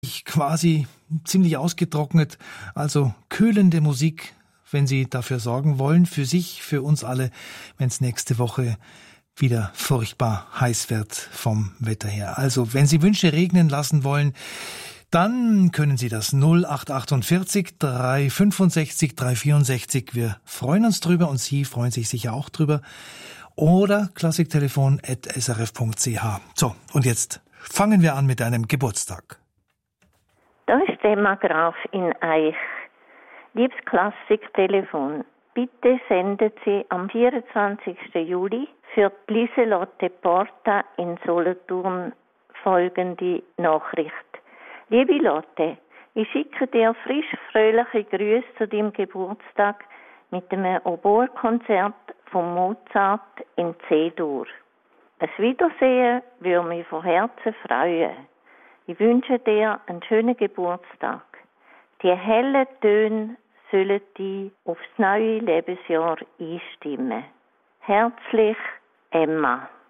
quasi ziemlich ausgetrocknet. Also kühlende Musik, wenn Sie dafür sorgen wollen, für sich, für uns alle, wenn es nächste Woche wieder furchtbar heiß wird vom Wetter her. Also, wenn Sie Wünsche regnen lassen wollen, dann können Sie das 0848 365 364. Wir freuen uns drüber und Sie freuen sich sicher auch drüber. Oder klassiktelefon@srf.ch. So, und jetzt fangen wir an mit einem Geburtstag. Da ist Emma Graf in Eich. Liebes Klassiktelefon, bitte sendet Sie am 24. Juli für die Lieselotte Porta in Solothurn folgende Nachricht. Liebe Lotte, ich schicke dir frisch fröhliche Grüße zu deinem Geburtstag mit einem Oboe-Konzert von Mozart in C-Dur. Ein Wiedersehen würde mich von Herzen freuen. Ich wünsche dir einen schönen Geburtstag. Die hellen Töne sollen dich aufs neue Lebensjahr einstimmen. Herzlich, Emma.